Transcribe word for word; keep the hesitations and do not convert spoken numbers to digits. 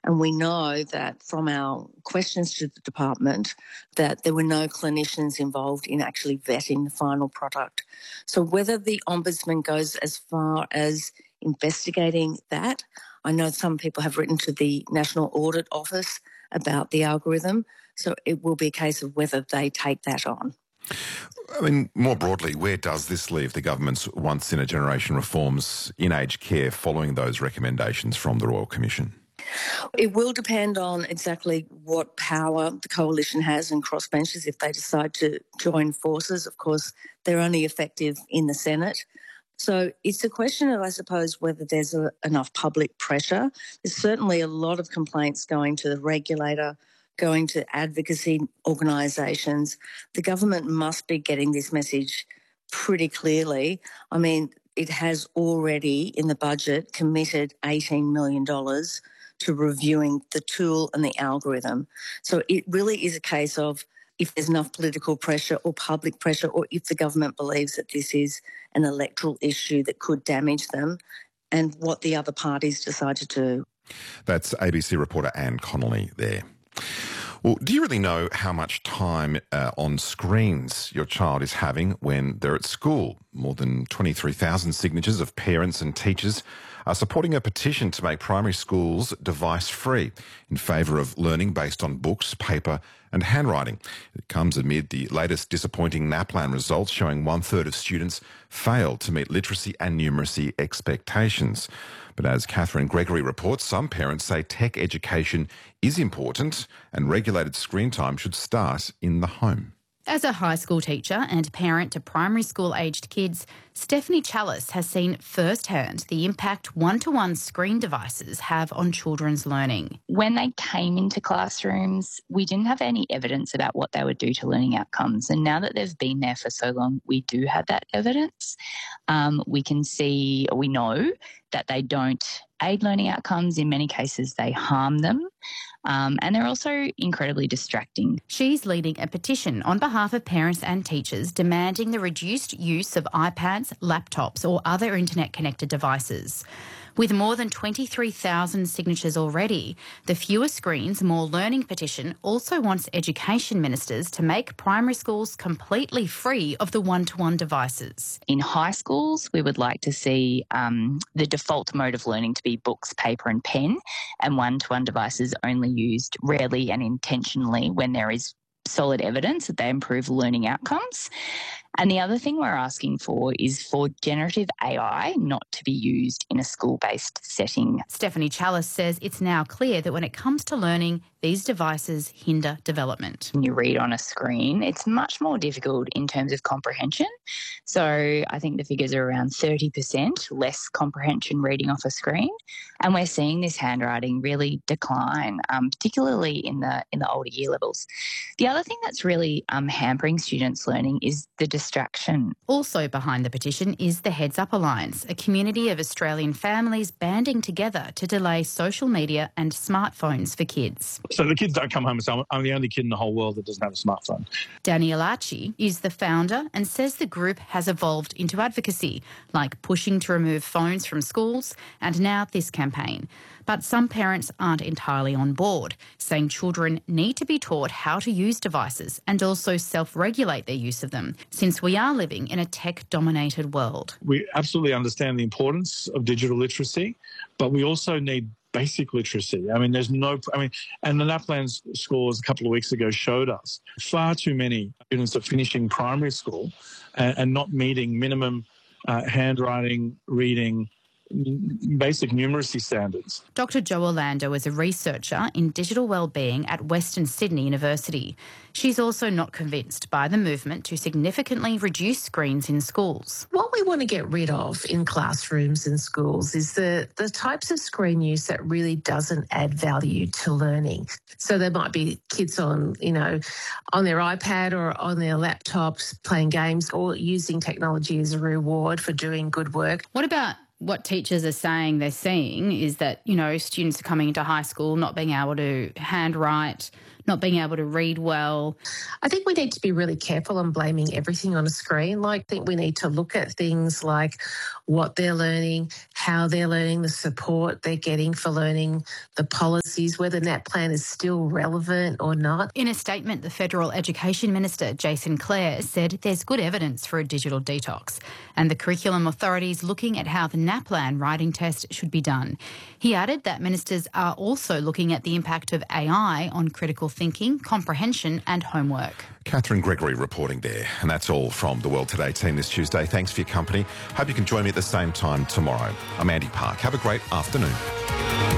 And we know that from our questions to the department that there were no clinicians involved in actually vetting the final product. So whether the Ombudsman goes as far as investigating that, I know some people have written to the National Audit Office about the algorithm, so it will be a case of whether they take that on. I mean, more broadly, where does this leave the government's once-in-a-generation reforms in aged care following those recommendations from the Royal Commission? It will depend on exactly what power the coalition has and crossbenchers if they decide to join forces. Of course, they're only effective in the Senate. So it's a question of, I suppose, whether there's a, enough public pressure. There's certainly a lot of complaints going to the regulator, going to advocacy organisations. The government must be getting this message pretty clearly. I mean, it has already in the budget committed eighteen million dollars to reviewing the tool and the algorithm. So it really is a case of if there's enough political pressure or public pressure, or if the government believes that this is an electoral issue that could damage them, and what the other parties decide to do. That's A B C reporter Anne Connolly there. Well, do you really know how much time uh, on screens your child is having when they're at school? More than twenty-three thousand signatures of parents and teachers are supporting a petition to make primary schools device-free in favour of learning based on books, paper and handwriting. It comes amid the latest disappointing NAPLAN results showing one-third of students failed to meet literacy and numeracy expectations. But as Catherine Gregory reports, some parents say tech education is important and regulated screen time should start in the home. As a high school teacher and parent to primary school-aged kids, Stephanie Chalice has seen firsthand the impact one-to-one screen devices have on children's learning. When they came into classrooms, we didn't have any evidence about what they would do to learning outcomes. And now that they've been there for so long, we do have that evidence. Um, we can see, or we know that they don't aid learning outcomes. In many cases, they harm them. Um, and they're also incredibly distracting. She's leading a petition on behalf of parents and teachers demanding the reduced use of iPads, laptops or other internet-connected devices. With more than twenty-three thousand signatures already, the Fewer Screens, More Learning petition also wants education ministers to make primary schools completely free of the one-to-one devices. In high schools, we would like to see um, the default mode of learning to be books, paper and pen, and one-to-one devices only used rarely and intentionally when there is solid evidence that they improve learning outcomes. And the other thing we're asking for is for generative A I not to be used in a school-based setting. Stephanie Chalice says it's now clear that when it comes to learning, these devices hinder development. When you read on a screen, it's much more difficult in terms of comprehension. So I think the figures are around thirty percent less comprehension reading off a screen. And we're seeing this handwriting really decline, um, particularly in the in the older year levels. The other thing that's really um, hampering students' learning is the distraction. Also behind the petition is the Heads Up Alliance, a community of Australian families banding together to delay social media and smartphones for kids. So the kids don't come home and say, I'm the only kid in the whole world that doesn't have a smartphone. Daniel Archie is the founder and says the group has evolved into advocacy, like pushing to remove phones from schools and now this campaign. But some parents aren't entirely on board, saying children need to be taught how to use devices and also self-regulate their use of them, since we are living in a tech-dominated world. We absolutely understand the importance of digital literacy, but we also need basic literacy. I mean, there's no, I mean, and the NAPLAN scores a couple of weeks ago showed us far too many students are finishing primary school and, and not meeting minimum uh, handwriting, reading, basic numeracy standards. Doctor Jo Orlando is a researcher in digital wellbeing at Western Sydney University. She's also not convinced by the movement to significantly reduce screens in schools. What we want to get rid of in classrooms and schools is the, the types of screen use that really doesn't add value to learning. So there might be kids on, you know, on their iPad or on their laptops playing games or using technology as a reward for doing good work. What about what teachers are saying they're seeing is that, you know, students are coming into high school not being able to handwrite, not being able to read well. I think we need to be really careful on blaming everything on a screen. Like, I think we need to look at things like what they're learning, how they're learning, the support they're getting for learning, the policies, whether NAPLAN is still relevant or not. In a statement, the Federal Education Minister, Jason Clare, said there's good evidence for a digital detox, and the Curriculum Authority is looking at how the NAPLAN writing test should be done. He added that ministers are also looking at the impact of A I on critical thinking, comprehension and homework. Catherine Gregory reporting there. And that's all from the World Today team this Tuesday. Thanks for your company. Hope you can join me at the same time tomorrow. I'm Andy Park. Have a great afternoon.